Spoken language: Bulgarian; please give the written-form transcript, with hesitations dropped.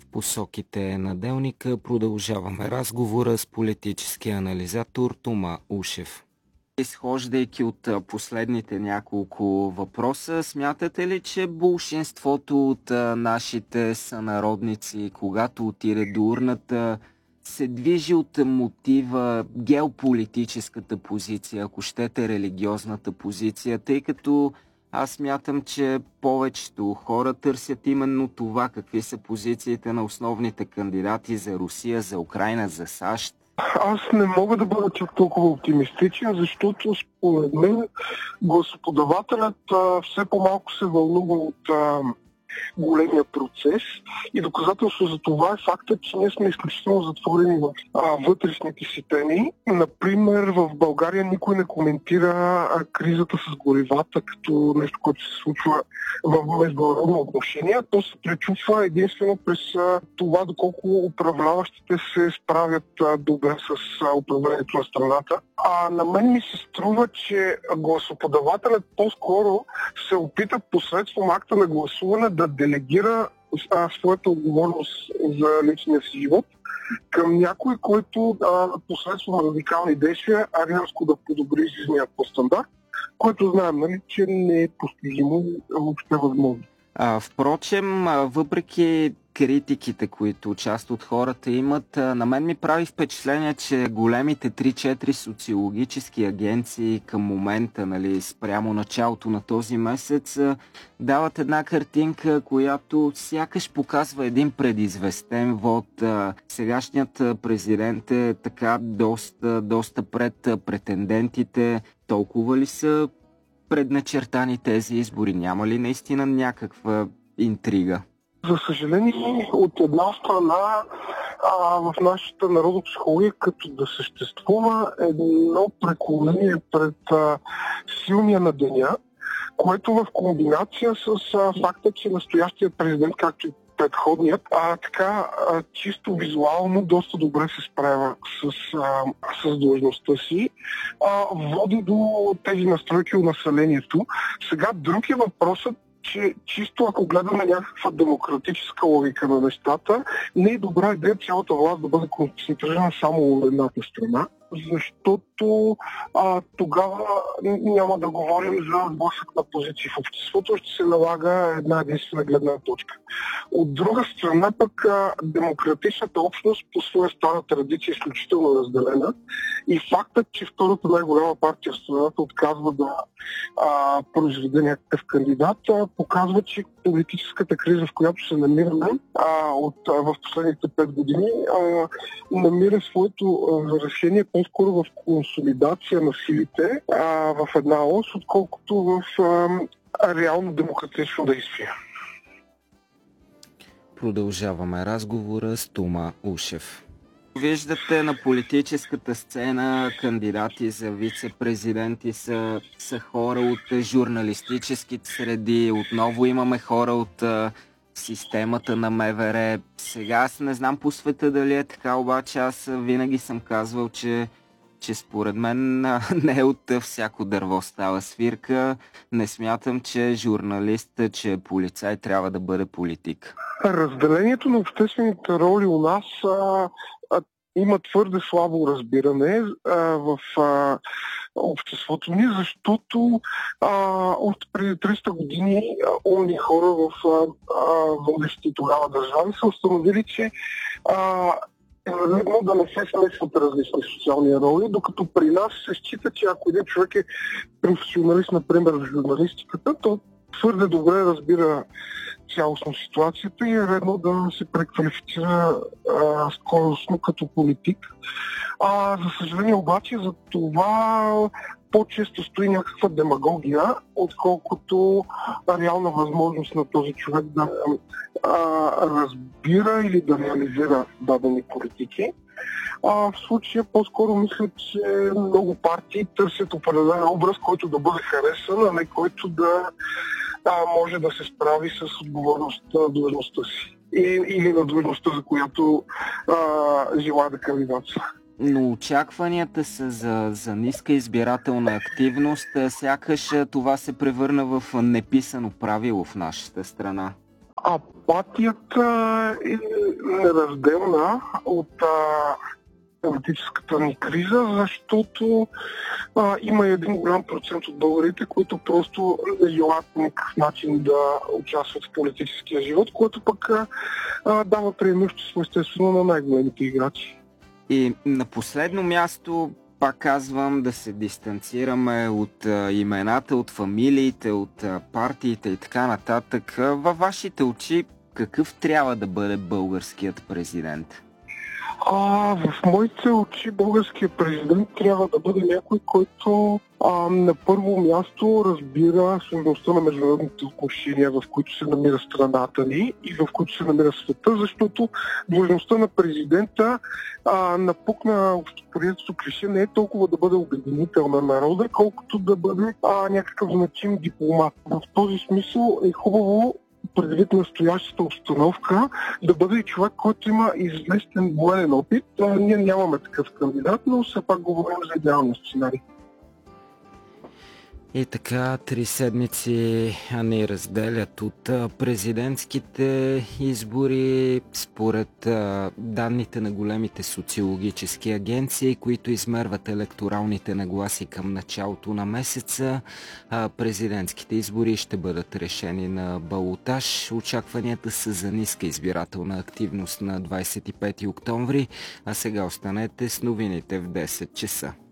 посоките на делника продължаваме разговора с политическия анализатор Тома Ушев. Изхождайки от последните няколко въпроса, смятате ли, че болшинството от нашите сънародници, когато отиде до урната, се движи от мотива геополитическата позиция, ако щете религиозната позиция, тъй като аз смятам, че повечето хора търсят именно това, какви са позициите на основните кандидати за Русия, за Украйна, за САЩ? Аз не мога да бъда чак толкова оптимистичен, защото според мен гласоподавателят все по-малко се вълнува от големия процес и доказателство за това е факта, че ние сме изключително затворени в вътрешните си теми. Например, в България никой не коментира кризата с горивата като нещо, което се случва в международно отношение. То се пречупва единствено през това, доколко управляващите се справят добре с управлението на страната. На мен ми се струва, че гласоподавателят по-скоро се опита посредством акта на гласуване да делегира своята отговорност за личния си живот към някой, който посредством радикални действия рязко да подобри жизнения стандарт, което знаем, нали, че не е постижимо въобще възможно. Впрочем, въпреки критиките, които част от хората имат, на мен ми прави впечатление, че големите 3-4 социологически агенции към момента, нали, спрямо началото на този месец, дават една картинка, която сякаш показва един предизвестен вод. Сегашният президент е така доста пред претендентите. Толкова ли са предначертани тези избори? Няма ли наистина някаква интрига? За съжаление, от една страна в нашата народна психология като да съществува едно преклонение пред силния на деня, което в комбинация с факта, че настоящият президент, както и предходният, чисто визуално доста добре се справя с длъжността си, води до тези настройки у населението. Сега друг е въпросът, че чисто ако гледаме някаква демократическа логика на нещата, не е добра идея цялата власт да бъде концентрирана само в едната страна, защото тогава няма да говорим за сблъсък на позиции в обществото, ще се налага една единствена гледна точка. От друга страна пък демократичната общност по своя стара традиция е изключително разделена и фактът, че втората най-голяма партия в страната отказва да произведе някакъв кандидат, показва, че политическата криза, в която се намираме в последните 5 години, намира своето решение по-скоро в консолидация на силите в една ос, отколкото в реално демократично действие. Продължаваме разговора с Тома Ушев. Виждате на политическата сцена кандидати за вице-президенти са хора от журналистическите среди. Отново имаме хора от системата на МВР. Сега аз не знам по света дали е така, обаче аз винаги съм казвал, че според мен не е от всяко дърво става свирка. Не смятам, че журналист, че полицай трябва да бъде политик. Разделението на обществените роли у нас има твърде слабо разбиране в обществото ни, защото още преди 300 години умни хора в водещите тогава държави са установили, че е редно да не се смесват различни социални роли, докато при нас се счита, че ако един човек е професионалист, например в журналистиката, то твърде добре разбира цялостно ситуацията и е редно да се преквалифицира скоростно като политик. За съжаление обаче за това по-често стои някаква демагогия, отколкото реална възможност на този човек да разбира или да реализира дадени политики. В случая по-скоро мисля, че много партии търсят определен образ, който да бъде харесан, а не който да може да се справи с отговорността на длъжността си или на длъжността, за която желая да кандидатства. Но очакванията са за ниска избирателна активност, сякаш това се превърна в неписано правило в нашата страна. Апатията е неразделна от политическата ни криза, защото има един голям процент от българите, които просто не желаят по никакъв начин да участват в политическия живот, което пък дава преимущество естествено на най-големите играчи. И на последно място, пак казвам, да се дистанцираме от имената, от фамилиите, от партиите и така нататък. Във вашите очи, какъв трябва да бъде българският президент? В моите очи българският президент трябва да бъде някой, който на първо място разбира сложността на международните отношения, в които се намира страната ни и в които се намира света, защото длъжността на президента напукна общоприетото клише не е толкова да бъде обединител на народа, колкото да бъде някакъв значим дипломат. В този смисъл е хубаво, предвид настоящата обстановка, да бъде и човек, който има известен военен опит. Ние нямаме такъв кандидат, но все пак говорим за идеалния сценарий. И така, 3 седмици ни разделят от президентските избори според данните на големите социологически агенции, които измерват електоралните нагласи към началото на месеца. Президентските избори ще бъдат решени на балотаж. Очакванията са за ниска избирателна активност на 25 октомври, а сега останете с новините в 10 часа.